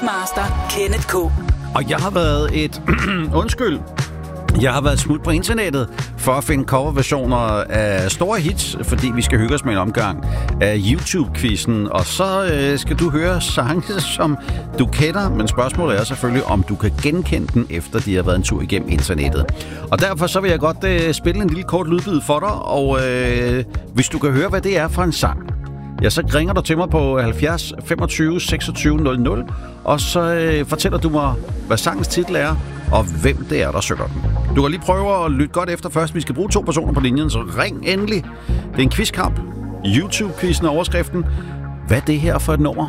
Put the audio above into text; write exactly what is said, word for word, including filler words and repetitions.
Quizmaster Kenneth K. Og jeg har været et... Undskyld. Jeg har været smut på internettet for at finde coverversioner af store hits, fordi vi skal hygge os med en omgang af YouTube-quizzen. Og så øh, skal du høre sange, som du kender, men spørgsmålet er selvfølgelig, om du kan genkende den, efter de har været en tur igennem internettet. Og derfor så vil jeg godt øh, spille en lille kort lydbid for dig, og øh, hvis du kan høre, hvad det er for en sang, ja, så ringer du til mig på halvfjerds femogtyve seksogtyve nul nul, og så øh, fortæller du mig, hvad sangens titel er, og hvem det er, der synger den. Du kan lige prøve at lytte godt efter først. Vi skal bruge to personer på linjen, så ring endelig. Det er en quizkamp. YouTube-quizzen er overskriften. Hvad er det her for et nummer?